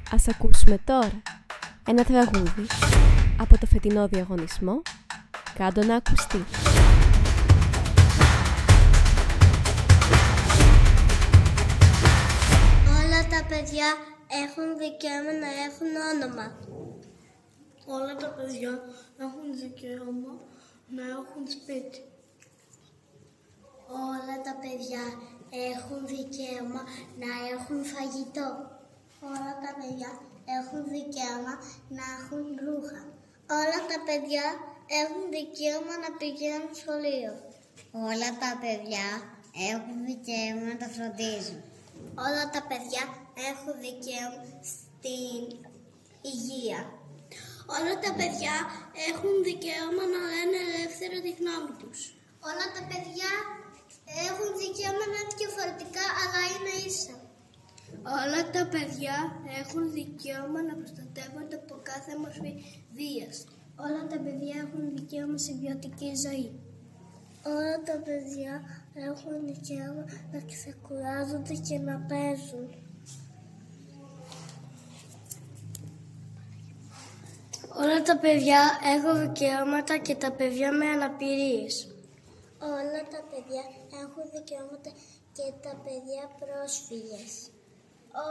Ας ακούσουμε τώρα ένα τραγούδι από το φετινό διαγωνισμό «Κάντο να ακουστεί». Όλα τα παιδιά έχουν δικαίωμα να έχουν όνομα. Όλα τα παιδιά έχουν δικαίωμα να έχουν σπίτι. Όλα τα παιδιά έχουν δικαίωμα να έχουν φαγητό. Όλα τα παιδιά έχουν δικαίωμα να έχουν ρούχα. Όλα τα παιδιά έχουν δικαίωμα να πηγαίνουν σχολείο. Όλα τα παιδιά έχουν δικαίωμα να τα φροντίζουν. Όλα τα παιδιά έχουν δικαίωμα στην υγεία. Όλα τα παιδιά έχουν δικαίωμα να λένε ελεύθερα τη γνώμη τους. Όλα τα παιδιά έχουν δικαίωμα να είναι διαφορετικά, αλλά είναι ίσα. Όλα τα παιδιά έχουν δικαίωμα να προστατεύονται από κάθε μορφή βίας. Όλα τα παιδιά έχουν δικαίωμα σε ποιοτική ζωή. Όλα τα παιδιά έχουν δικαίωμα να ξεκουράζονται και να παίζουν. Όλα τα παιδιά έχουν δικαιώματα και τα παιδιά με αναπηρίες. Όλα τα παιδιά έχουν δικαιώματα και τα παιδιά πρόσφυγες.